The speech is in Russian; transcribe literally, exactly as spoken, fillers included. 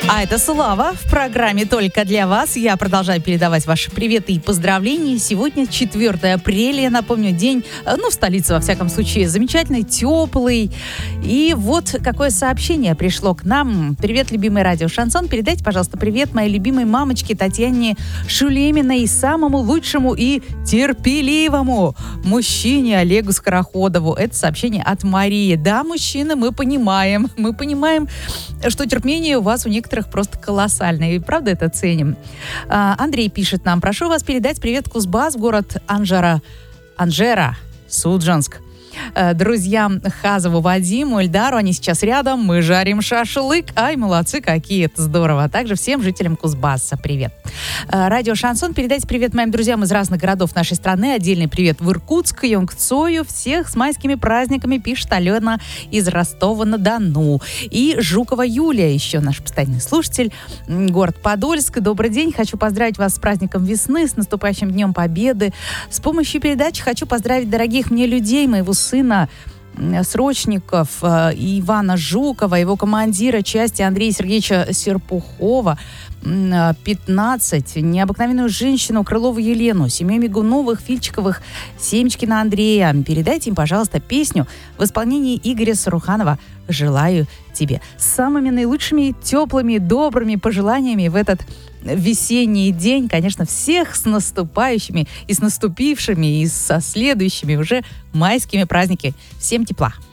А это Слава в программе «Только для вас». Я продолжаю передавать ваши приветы и поздравления. Сегодня четвёртое апреля, я напомню, день, ну, в столице, во всяком случае, замечательный, теплый. И вот какое сообщение пришло к нам. Привет, любимый радио Шансон. Передайте, пожалуйста, привет моей любимой мамочке Татьяне Шулеминой и самому лучшему и терпеливому мужчине Олегу Скороходову. Это сообщение от Марии. Да, мужчины, мы понимаем. Мы понимаем, что терпение у вас у некоторых просто колоссальное. И правда это ценим. А, Андрей пишет нам. Прошу вас передать привет Кузбасс, город Анжера. Анжера, Суджанск. Друзьям Хазову, Вадиму, Эльдару, они сейчас рядом, мы жарим шашлык. Ай, молодцы какие, это здорово. А также всем жителям Кузбасса привет. Радио Шансон, передайте привет моим друзьям из разных городов нашей страны. Отдельный привет в Иркутск, Йонгцою. Всех с майскими праздниками, пишет Алена из Ростова-на-Дону. И Жукова Юлия, еще наш постоянный слушатель, город Подольск. Добрый день, хочу поздравить вас с праздником весны, с наступающим Днем Победы. С помощью передачи хочу поздравить дорогих мне людей, моего сына Срочников, э, Ивана Жукова, его командира части Андрея Сергеевича Серпухова, э, пятнадцать, необыкновенную женщину Крылову Елену, семью Мигуновых, Фильчиковых, Семечкина Андрея. Передайте им, пожалуйста, песню в исполнении Игоря Саруханова «Желаю тебе». С самыми наилучшими, теплыми, добрыми пожеланиями в этот весенний день, конечно, всех с наступающими и с наступившими, и со следующими уже майскими праздниками. Всем тепла!